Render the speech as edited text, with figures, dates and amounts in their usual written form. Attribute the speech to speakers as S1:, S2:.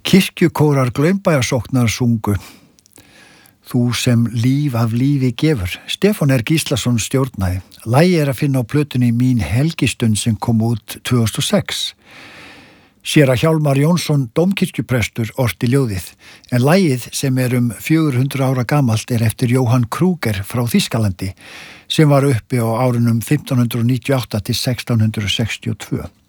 S1: Kirkjukórar Glaumbæjarsóknar sungu Þú sem líf af lífi gefur. Stefán R. Gíslason stjórnaði. Lagið að finna á plötunni Mín helgistund sem kom út 2006. Séra Hjálmar Jónsson, dómkirkjuprestur, orti ljóðið, en lagið sem 400 ára gamalt eftir Jóhann Krúger frá Þýskalandi, sem var uppi á árunum 1598 til 1662.